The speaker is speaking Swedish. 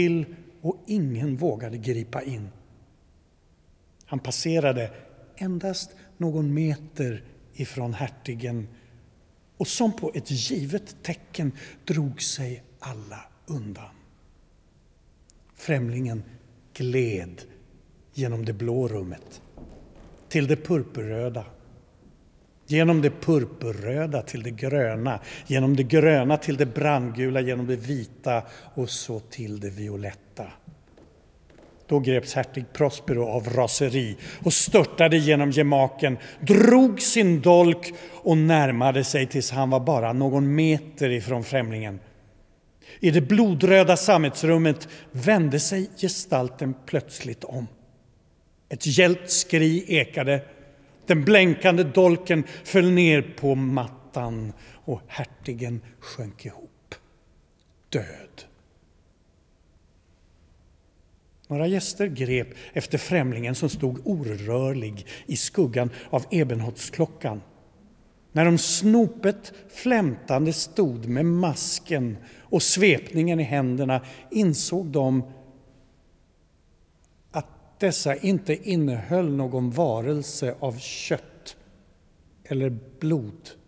till och ingen vågade gripa in. Han passerade endast någon meter ifrån hertigen och som på ett givet tecken drog sig alla undan. Främlingen gled genom det blå rummet till det purpurröda, genom det purpurröda till det gröna, genom det gröna till det brandgula, genom det vita och så till det violetta. Då greps hertig Prospero av raseri och störtade genom gemaken, drog sin dolk och närmade sig tills han var bara någon meter ifrån främlingen. I det blodröda sammetsrummet vände sig gestalten plötsligt om. Ett gällt skri ekade. Den blänkande dolken föll ner på mattan och hertigen sjönk ihop, död. Några gäster grep efter främlingen som stod orörlig i skuggan av ebenholtsklockan. När de snopet flämtande stod med masken och svepningen i händerna insåg de att dessa inte innehöll någon varelse av kött eller blod